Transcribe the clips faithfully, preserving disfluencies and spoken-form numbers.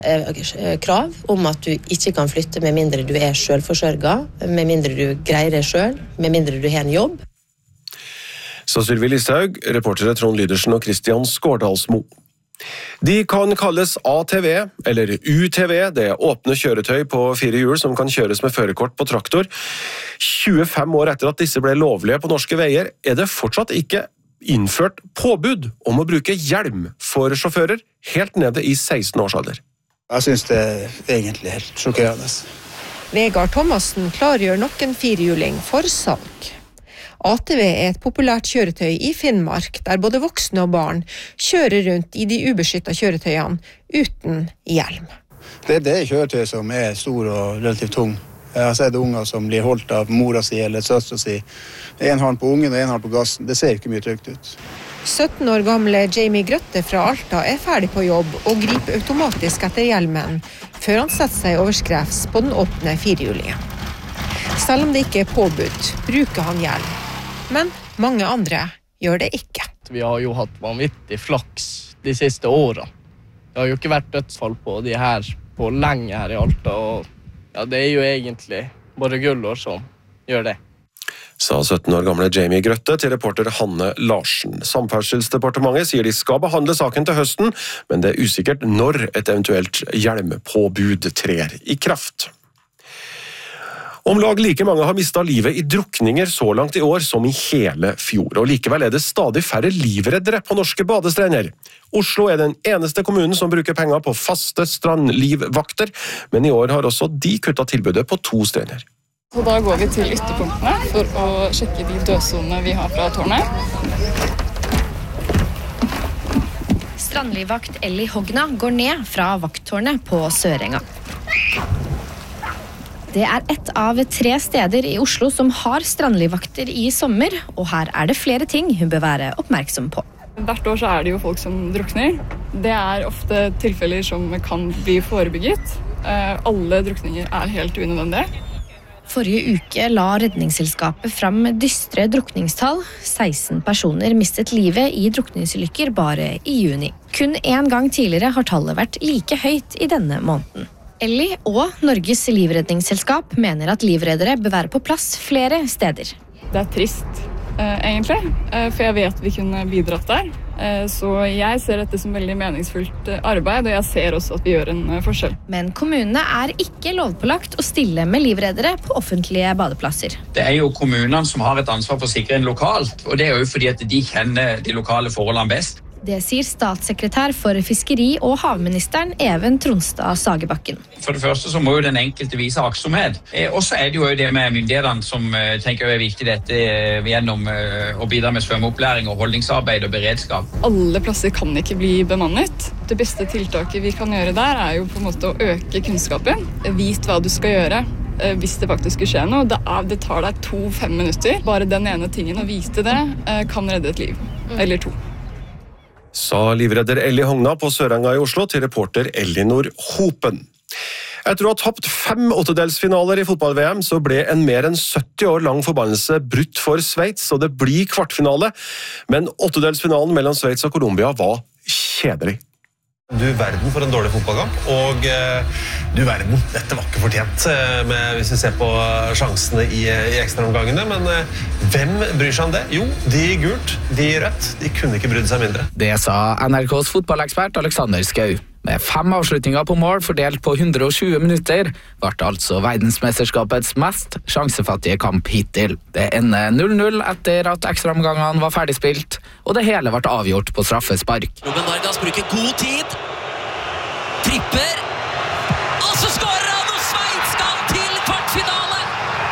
Krav om at du ikke kan flytte med mindre du er selvforsørget, med mindre du greier det selv, med mindre du har en jobb. Så Sylvi Listhaug, reportere Trond Lydersen og Kristian Skårdalsmo. De kan kalles A T V eller U T V, det er åpne kjøretøy på fire hjul som kan kjøres med førerkort på traktor. tjuefem år etter at disse ble lovlige på norske veier, er det fortsatt ikke innført påbud om å bruke hjelm for sjåfører helt nede i seksten års alder. Jeg synes det er egentlig helt sjokkerende. Vegard Thomassen klargjør nok en firehjuling for salg. A T V er et populært kjøretøy i Finnmark, der både voksne og barn kjører rundt i de ubeskyttede kjøretøyene uten hjelm. Det, det er kjøretøy som er stor og relativt tung. Jeg har sett unger som blir holdt av mora si eller søstra si. En hånd på ungen og en hånd på gassen. Det ser ikke mye trygt ut. sytten år gamle Jamie Grøtte fra Alta er ferdig på jobb og griper automatisk etter hjelmen, før han setter seg over skrevs på den åpne firehjulingen. Selv om det ikke er påbudt, bruker han hjelm. Men mange andre gjør det ikke. Vi har jo hatt vanvittig flaks de siste årene. Det har jo ikke vært dødsfall på de her på lenge her i Alta, og ja, det er jo egentlig bare Gullår som gjør det. Sa sytten år gamle Jamie Grøtte til reporter Hanne Larsen. Samferdselsdepartementet sier de skal behandle saken til høsten, men det er usikkert når et eventuelt hjelmpåbud trer i kraft. Om lag like mange har mistet livet i drukninger så langt i år som i hele fjor, og likevel er det stadig færre livreddere på norske badestrender. Oslo er den eneste kommunen som bruker penger på faste strandlivvakter, men i år har også de kuttet tilbudet på to strender. Så da går vi til ytterpunktene for å sjekke de dødsonene vi har fra tårnet. Strandlivvakt Ellie Hogna går ned fra vakttårnet på Sørenga. Det er ett av tre steder i Oslo som har strandlivvakter i sommer, og her er det flere ting hun bør være oppmerksom på. Hvert år så er det jo folk som drukner. Det er ofte tilfeller som kan bli forebygget. Alle drukninger er helt unødvendige. Forrige uke la Redningsselskapet fram dystre drukningstall. seksten personer mistet livet i drukningsulykker bare i juni. Kun en gang tidligere har tallet vært like høyt i denne måneden. Ellie og Norges livredningsselskap mener at livreddere bør være på plass flere steder. Det er trist, eh, egentlig, eh, for jeg vet vi kunne bidratt der. Eh, så jeg ser dette som veldig meningsfullt arbeid, og jeg ser også at vi gjør en eh, forskjell. Men kommunene er ikke lovpålagt å stille med livreddere på offentlige badeplasser. Det er jo kommunene som har et ansvar for sikkerheten lokalt, og det er jo fordi at de kjenner de lokale forholdene best. Det sier statssekretær for fiskeri- og havministeren Even Tronstad Sagebakken. For det første så må jo den enkelte vise aktsomhet. Og så er det jo det med myndighetene som tenker er viktig dette gjennom å bidra med svømmeopplæring og holdningsarbeid og beredskap. Alle plasser kan ikke bli bemannet. Det beste tiltaket vi kan gjøre der er jo på en måte å øke kunnskapen. Vit hva du skal gjøre hvis det faktisk skulle skje noe. Det tar deg to-fem minutter. Bare den ene tingen å vite det kan redde et liv. Eller to. Sa livredder Ellie Hogna på Sørenga i Oslo til reporter Elinor Hopen. Etter å ha tapt fem åttedelsfinaler i fotball-V M, så ble en mer enn sytti år lang forbannelse brutt for Sveits, og det blir kvartfinale. Men åttedelsfinalen mellom Sveits og Colombia var kjedelig. Du verden for en dårlig fotballkamp, og uh, du verden, dette var ikke fortjent uh, med, hvis vi ser på sjansene i, i ekstraomgangene, men uh, hvem bryr seg om det? Jo, de i gult, de i rødt, de kunne ikke brydd seg mindre. Det sa N R K's fotballekspert Alexander Skau. Med fem avslutninger på mål fordelt på hundre og tjue minutter, ble det altså verdensmesterskapets mest sjansefattige kamp hittil. Det ender null null etter at ekstraomgangene var ferdigspilt, og det hele ble avgjort på straffespark. Ruben Vargas bruker god tid, tripper, og så skårer han, og Sveits skal til kvartfinale!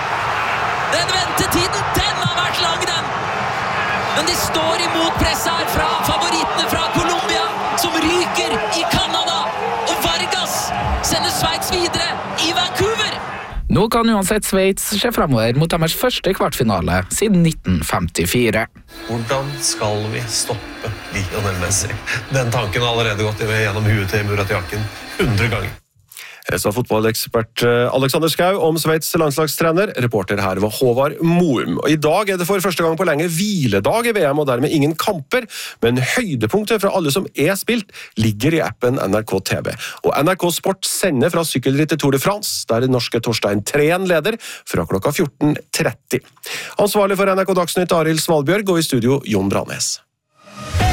Den ventetiden, den har vært lang, den! Men de står imot press her fra favorittene fra Colombia, som ryker i Canada, og Vargas sender Sveits videre i Vancouver. Nå kan uansett Sveits se fremover mot deres første kvartfinale siden nitten femtifire. Hvordan skal vi stoppe Lionel Messi? Den tanken har allerede gått gjennom huet til Murat Yakin hundre ganger. Jeg sa fotballekspert Alexander Skau om Sveits landslagstrener. Reporter her var Håvard Moum. Og I dag er det for første gang på lenge hviledag i V M, og dermed ingen kamper. Men høydepunktet fra alle som er spilt, ligger i appen N R K T V. Og N R K Sport sender fra sykkelrittet Tour de France, der norske Torstein Træn leder, fra klokka fjorten tretti. Ansvarlig for N R K Dagsnytt, Arild Svalbjørg, og i studio Jon Brannes.